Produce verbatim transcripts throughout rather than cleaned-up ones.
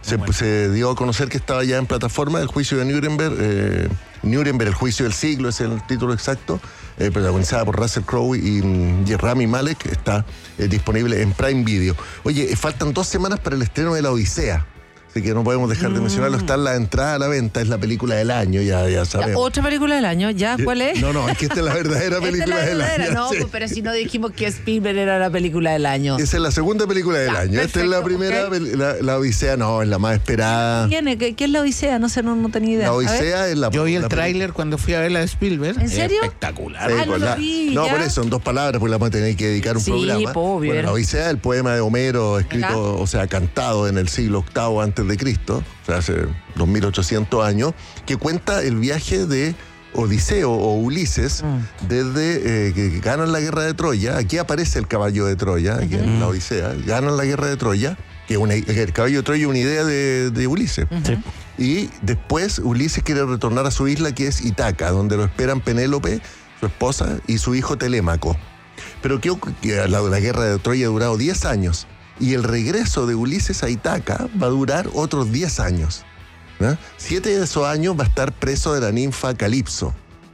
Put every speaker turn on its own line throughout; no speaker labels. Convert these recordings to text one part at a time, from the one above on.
Se, se dio a conocer que estaba ya en plataforma el juicio de Nuremberg, eh, Nuremberg, el juicio del siglo, es el título exacto, eh, protagonizada por Russell Crowe y, y Rami Malek, está eh, disponible en Prime Video. Oye, faltan dos semanas para el estreno de La Odisea. Así que no podemos dejar de mencionarlo. Está en la entrada a la venta, es la película del año, ya, ya sabemos.
La otra película del año, ¿ya? ¿Cuál es?
No, no, es que esta es la verdadera película
esta es la verdadera,
del año.
No,
sí.
pues, pero si no dijimos que Spielberg era la película del año.
Esa es la segunda película del
ya,
año.
Perfecto,
esta es la primera,
okay.
la, la Odisea no, es la más esperada.
¿Quién es? ¿Qué, ¿Qué es la Odisea? No sé, no, no tenía idea.
La Odisea es la...
Yo vi el
la
tráiler cuando fui a ver la de Spielberg.
¿En serio?
Espectacular.
Sí,
Ah,
pues
no
la,
lo vi,
no,
ya.
por eso, en dos palabras, pues la vamos a tener que dedicar un
Sí,
programa.
po, obvio.
Bueno, la Odisea, el poema de Homero, escrito,
Ajá.
o sea, cantado en el siglo octavo antes de Cristo, o sea, hace dos mil ochocientos años, que cuenta el viaje de Odiseo o Ulises mm. desde eh, que ganan la guerra de Troya. Aquí aparece el caballo de Troya, aquí uh-huh. en la Odisea, ganan la guerra de Troya, que una, el caballo de Troya es una idea de, de Ulises.
Uh-huh. Sí.
Y después Ulises quiere retornar a su isla, que es Ítaca, donde lo esperan Penélope, su esposa, y su hijo Telémaco. Pero que, que la, la guerra de Troya ha durado diez años, y el regreso de Ulises a Ítaca va a durar otros diez años. ¿Eh? Siete de esos años va a estar preso de la ninfa Calipso,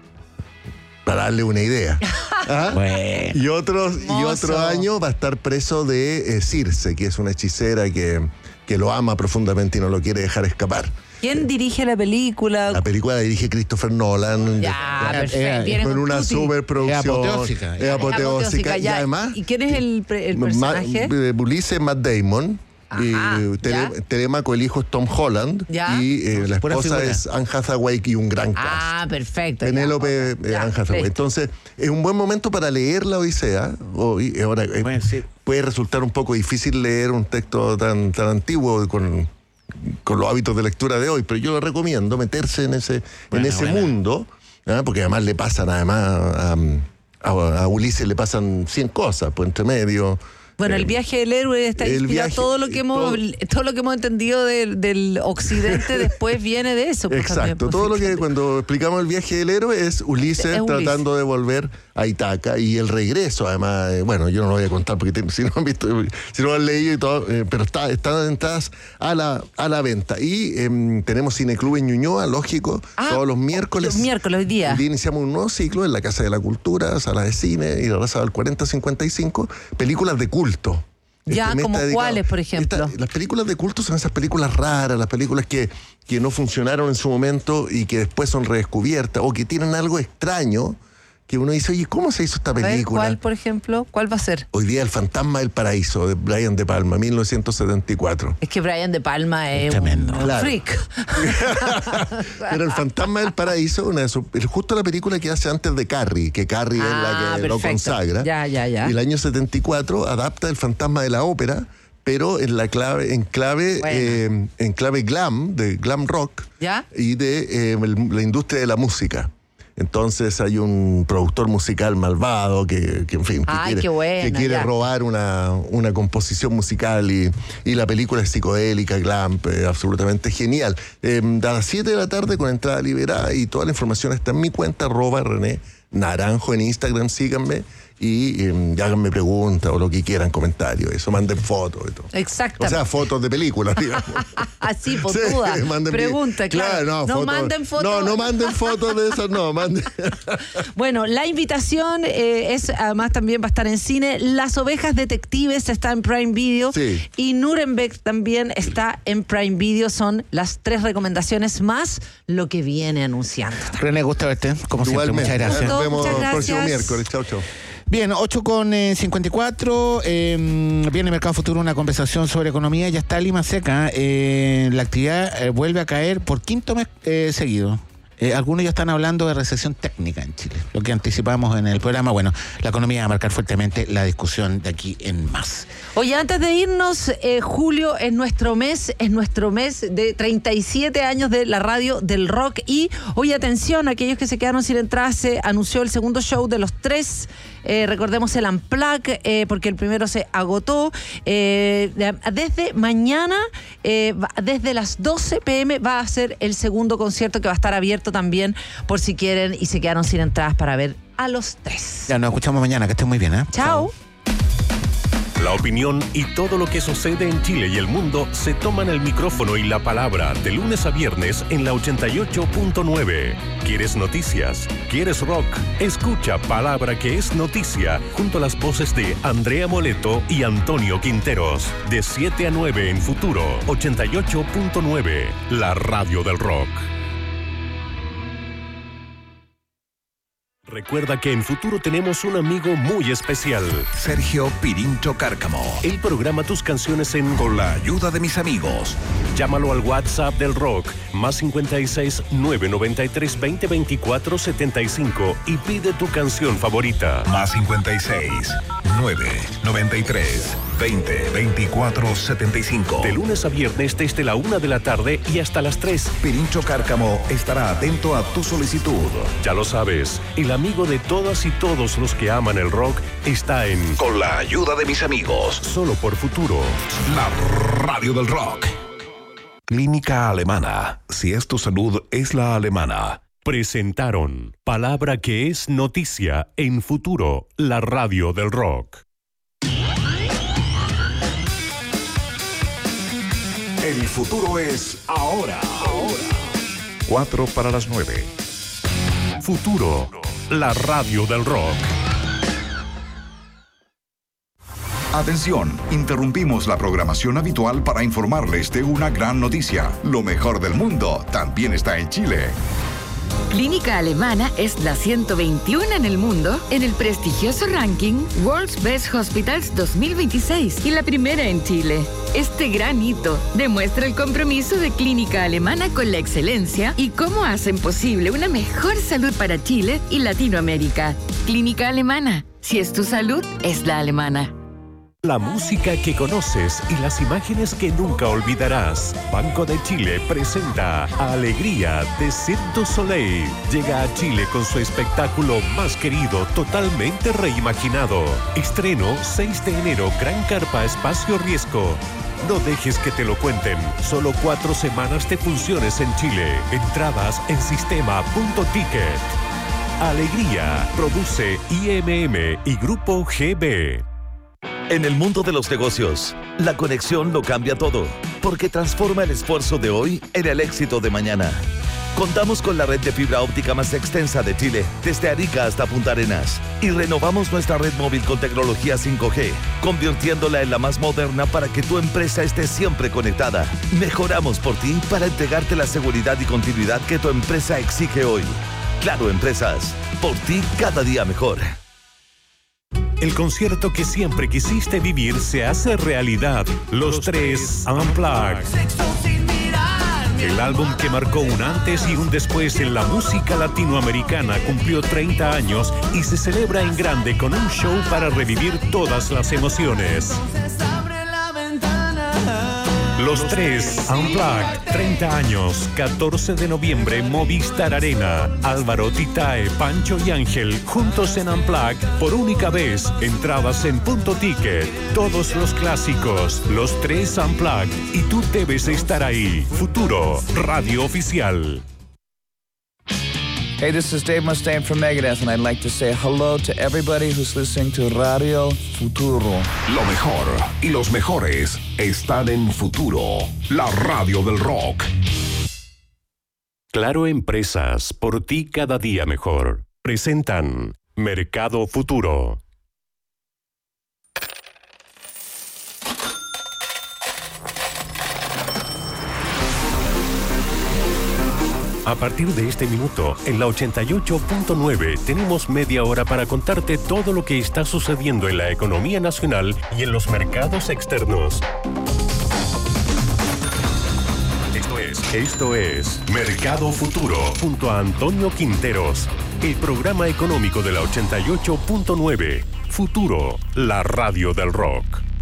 para darle una idea. ¿Ah?
Bueno.
Y otros y otro año va a estar preso de eh, Circe, que es una hechicera que, que lo ama profundamente y no lo quiere dejar escapar.
¿Quién dirige la película?
La película la dirige Christopher Nolan.
Ya, perfecto.
Eh, con una
tutti.
superproducción.
Es apoteósica.
Es apoteósica. Y además...
¿Y quién es el, el personaje?
Ma, Ulises, Matt Damon.
Ajá,
y Tele, Telémaco, el hijo es Tom Holland.
¿Ya?
Y eh, la esposa es Anne Hathaway y un gran cast.
Ah, perfecto.
Penélope, eh, Anne Hathaway. Entonces, es un buen momento para leer la Odisea. Oh, y ahora, eh,
bueno, sí.
puede resultar un poco difícil leer un texto tan, tan antiguo con, con los hábitos de lectura de hoy, pero yo lo recomiendo meterse en ese, bueno, en ese bueno. mundo, ¿eh? Porque además le pasan, además, a, a, a Ulises le pasan cien cosas, pues entre medio.
Bueno, el viaje del héroe está inspirado. Viaje, todo lo que hemos todo, todo lo que hemos entendido del, del occidente después viene de eso.
Pues, exacto, también, pues, todo fíjate. Lo que cuando explicamos el viaje del héroe es Ulises, es Ulises tratando de volver a Ítaca y el regreso, además, eh, bueno, yo no lo voy a contar porque te, si no han visto, si no lo han leído y todo, eh, pero está, están entradas a la, a la venta. Y eh, tenemos Cineclub en Ñuñoa, lógico, ah, todos los miércoles.
Los miércoles, hoy día.
Hoy día iniciamos un nuevo ciclo en la Casa de la Cultura, Sala de Cine y la Raza del cuarenta cincuenta y cinco, películas de culto.
Ya, este como cuáles, por ejemplo.
Esta, las películas de culto son esas películas raras, las películas que, que no funcionaron en su momento y que después son redescubiertas o que tienen algo extraño que uno dice, oye, ¿cómo se hizo esta película?
A ver, ¿cuál, por ejemplo? ¿Cuál va a ser?
Hoy día El Fantasma del Paraíso, de Brian De Palma, mil novecientos setenta y cuatro.
Es que Brian De Palma es
tremendo.
un
Claro.
freak.
Pero El Fantasma del Paraíso, una de sus, justo la película que hace antes de Carrie, que Carrie
ah,
es la que
perfecto.
lo consagra.
Ya, ya, ya.
Y el año setenta y cuatro adapta El Fantasma de la Ópera, pero en la clave, en clave,
bueno.
eh, en clave glam, de glam rock,
¿ya?
Y de eh, la industria de la música. Entonces hay un productor musical malvado que, que en fin, que
Ay,
quiere,
qué buena,
que quiere
ya.
robar una, una composición musical y, y la película es psicodélica, glam, eh, absolutamente genial. Eh, a las siete de la tarde con entrada liberada y toda la información está en mi cuenta, arroba René Naranjo en Instagram, síganme. Y eh, háganme preguntas o lo que quieran, comentarios, eso, manden fotos y todo.
Exacto.
O sea, fotos de películas, digamos.
Así, potuda. Sí, pregunta, claro.
claro no,
no
fotos,
manden fotos.
No, no manden fotos de esas, no, manden.
Bueno, la invitación eh, es, además también va a estar en cine. Las Ovejas Detectives está en Prime Video.
Sí.
Y Nuremberg también está en Prime Video. Son las tres recomendaciones más lo que viene anunciando.
René, gusta verte, como siempre. Muchas gracias.
Nos vemos
Muchas
el
gracias.
próximo miércoles. Chau, chau.
Bien, ocho con cincuenta y cuatro, eh, viene Mercado Futuro, una conversación sobre economía, ya está Lima seca, eh, la actividad eh, vuelve a caer por quinto mes eh, seguido. Eh, algunos ya están hablando de recesión técnica en Chile, lo que anticipamos en el programa. Bueno, la economía va a marcar fuertemente la discusión de aquí en más.
Oye, antes de irnos, eh, julio es nuestro mes, es nuestro mes de treinta y siete años de la radio del rock. Y, oye, atención, aquellos que se quedaron sin entradas, se anunció el segundo show de los tres. Eh, recordemos el Unplugged, eh, porque el primero se agotó. Eh, desde mañana, eh, desde las doce pm, va a ser el segundo concierto que va a estar abierto también por si quieren y se quedaron sin entradas para ver a los tres.
Ya nos escuchamos mañana, que estén muy bien, ¿eh?
Chao.
Chao.
La opinión y todo lo que sucede en Chile y el mundo se toman el micrófono y la palabra de lunes a viernes en la ochenta y ocho punto nueve. ¿Quieres noticias? ¿Quieres rock? Escucha Palabra que es Noticia junto a las voces de Andrea Moleto y Antonio Quinteros. De siete a nueve en Futuro ochenta y ocho punto nueve, la radio del rock. Recuerda que en Futuro tenemos un amigo muy especial.
Sergio Pirincho Cárcamo.
Él programa tus canciones en
Con la ayuda de mis amigos.
Llámalo al WhatsApp del rock, más cincuenta y seis, nueve noventa y tres, veinte, veinticuatro, setenta y cinco y pide tu canción favorita.
Más cincuenta y seis, nueve noventa y tres, veinte, veinticuatro, setenta y cinco.
De lunes a viernes desde la una de la tarde y hasta las tres.
Pirincho Cárcamo estará atento a tu solicitud.
Ya lo sabes, el amigo de todas y todos los que aman el rock está en
Con la ayuda de mis amigos.
Solo por Futuro.
La radio del rock. Clínica Alemana. Si es tu salud, es la alemana.
Presentaron Palabra que es Noticia en Futuro, la radio del rock.
El futuro es ahora. Ahora. Cuatro para las nueve.
Futuro, la radio del rock.
Atención, interrumpimos la programación habitual para informarles de una gran noticia. Lo mejor del mundo también está en Chile.
Clínica Alemana es la ciento veintiuno en el mundo en el prestigioso ranking World's Best Hospitals dos mil veintiséis y la primera en Chile. Este gran hito demuestra el compromiso de Clínica Alemana con la excelencia y cómo hacen posible una mejor salud para Chile y Latinoamérica. Clínica Alemana, si es tu salud, es la alemana.
La música que conoces y las imágenes que nunca olvidarás. Banco de Chile presenta Alegría de Cirque du Soleil. Llega a Chile con su espectáculo más querido, totalmente reimaginado. Estreno seis de enero, Gran Carpa Espacio Riesgo. No dejes que te lo cuenten. Solo cuatro semanas de funciones en Chile. Entradas en sistema punto ticket. Alegría. Produce I M M y Grupo G B.
En el mundo de los negocios, la conexión lo cambia todo, porque transforma el esfuerzo de hoy en el éxito de mañana. Contamos con la red de fibra óptica más extensa de Chile, desde Arica hasta Punta Arenas, y renovamos nuestra red móvil con tecnología cinco G, convirtiéndola en la más moderna para que tu empresa esté siempre conectada. Mejoramos por ti para entregarte la seguridad y continuidad que tu empresa exige hoy. Claro, Empresas, por ti cada día mejor.
El concierto que siempre quisiste vivir se hace realidad. Los Tres Unplugged. El álbum que marcó un antes y un después en la música latinoamericana cumplió treinta años y se celebra en grande con un show para revivir todas las emociones. Los Tres Unplugged, treinta años, catorce de noviembre, Movistar Arena. Álvaro, Titae, Pancho y Ángel, juntos en Unplugged, por única vez. Entradas en Punto Ticket. Todos los clásicos, Los Tres Unplugged. Y tú debes estar ahí. Futuro, radio oficial.
Hey, this is Dave Mustaine from Megadeth, and I'd like to say hello to everybody who's listening to Radio Futuro.
Lo mejor y los mejores están en Futuro, la radio del rock.
Claro Empresas, por ti cada día mejor. Presentan Mercado Futuro. A partir de este minuto, en la ochenta y ocho punto nueve, tenemos media hora para contarte todo lo que está sucediendo en la economía nacional y en los mercados externos. Esto es, esto es Mercado Futuro, junto a Antonio Quinteros, el programa económico de la ochenta y ocho punto nueve. Futuro, la radio del rock.